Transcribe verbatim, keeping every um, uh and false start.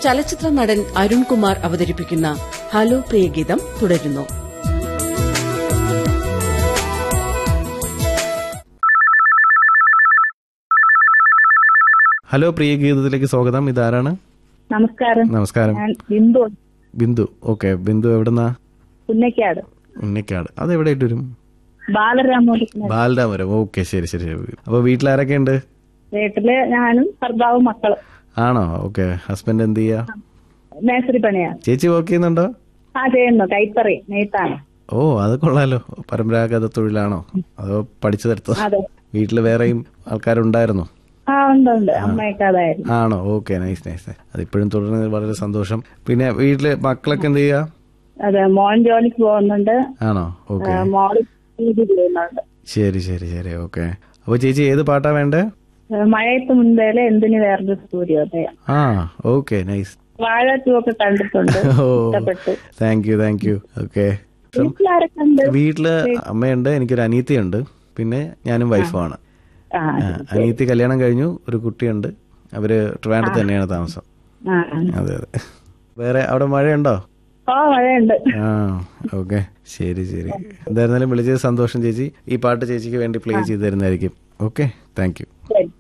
ചലച്ചിത്ര നടൻ അരുൺകുമാർ അവതരിപ്പിക്കുന്ന ഹലോ പ്രിയഗീതം തുടരുന്നു. ഹലോ പ്രിയഗീതത്തിലേക്ക് സ്വാഗതം. ഇതാരാണ്? നമസ്കാരം. നമസ്കാരം. ബിന്ദു. ബിന്ദു. ഓക്കെ. ബിന്ദു എവിടെന്നാ? ഉന്നക്കാട്. ഉന്നക്കാട്. അത് എവിടെയായിട്ട് വരും? ബാലരാമപുരം. ബാലരാമപുരം. ഓക്കെ, ശരി ശരി. അപ്പൊ വീട്ടിലാരൊക്കെ ഉണ്ട്? വീട്ടില് ഞാനും ഭർത്താവും മക്കളും. ആണോ? ഓക്കെ. ഹസ്ബൻഡ് എന്ത് ചെയ്യാ? മേസ്ത്രി പണിയാണ്. ചേച്ചി വർക്ക് ചെയ്യുന്നുണ്ടോ? ആ, ചെയ്യുന്നു. കൈത്തറി നെയ്ത്താണ്. ഓ, അത് കൊള്ളാലോ. പരമ്പരാഗത തൊഴിലാണോ അതോ പഠിച്ചതെടുത്തോ? അതെ. വീട്ടില് വേറെയും ആൾക്കാരുണ്ടായിരുന്നോ? ആ, ഉണ്ട് ഉണ്ട്. അമ്മയൊക്കെ അതായിരുന്നു. ആണോ? Okay, nice nice. അതിപ്പോഴും തുടരുന്നത് വളരെ സന്തോഷം. പിന്നെ വീട്ടില് മക്കളൊക്കെ എന്ത് ചെയ്യാ? അതെ, മോൻ ജോലിക്ക് പോകുന്നുണ്ട്. ആണോ? ഓക്കെ. മോള് ചെയ്യുന്നുണ്ട്. ശരി ശരി ശരി. ഓക്കെ. അപ്പൊ ചേച്ചി ഏത് പാട്ടാ വേണ്ടേ? മഴയത്ത് മുൻപേലെ എന്തിന് വേറൊരു സൂര്യോദയം. ആ, ഓക്കെ, നൈസ്. വാഴ ടു ഒക്കെ കണ്ടിട്ടുണ്ട്. ഇഷ്ടപ്പെട്ടു. Thank you thank you. Okay. വീട്ടിലാരൊക്കെ ഉണ്ട്? വീട്ടില് അമ്മയുണ്ട്, എനിക്കൊരു അനിയത്തിയുണ്ട്, പിന്നെ ഞാനും വൈഫുമാണ്. അനിയത്തി കല്യാണം കഴിഞ്ഞു, ഒരു കുട്ടിയുണ്ട്. അവര് ട്രിവാൻഡ്രത്ത് തന്നെയാണ് താമസം. അതെ അതെ. വേറെ അവിടെ മഴയുണ്ടോ? ഓ, മഴയുണ്ട്. ആ, ഓക്കെ. ശരി ശരി. എന്തായിരുന്നാലും വിളിച്ചത് സന്തോഷം ചേച്ചി. ഈ പാട്ട് ചേച്ചിക്ക് വേണ്ടി പ്ലേ ചെയ്ത് തരുന്നതായിരിക്കും. Okay, thank you.